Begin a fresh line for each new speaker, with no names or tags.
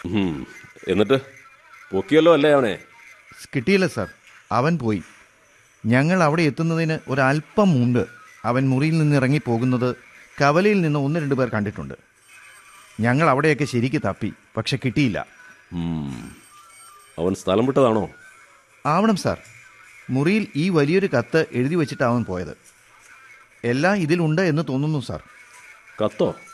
എന്നിട്ട് പൊക്കിയല്ലോ അല്ലേ അവനെ?
കിട്ടിയില്ല സാർ, അവൻ പോയി. ഞങ്ങൾ അവിടെ എത്തുന്നതിന് ഒരല്പം മുമ്പ് അവൻ മുറിയിൽ നിന്ന് ഇറങ്ങി പോകുന്നത് കവലയിൽ നിന്ന് 1-2 പേർ കണ്ടിട്ടുണ്ട്. ഞങ്ങൾ അവിടെയൊക്കെ ശരിക്ക് തപ്പി, പക്ഷെ കിട്ടിയില്ല.
അവൻ സ്ഥലം വിട്ടതാണോ?
ആവണം സാർ. മുറിയിൽ ഈ വലിയൊരു കത്ത് എഴുതി വെച്ചിട്ടാവൻ പോയത്. എല്ലാം ഇതിലുണ്ട് എന്ന് തോന്നുന്നു സാർ.
കത്തോ?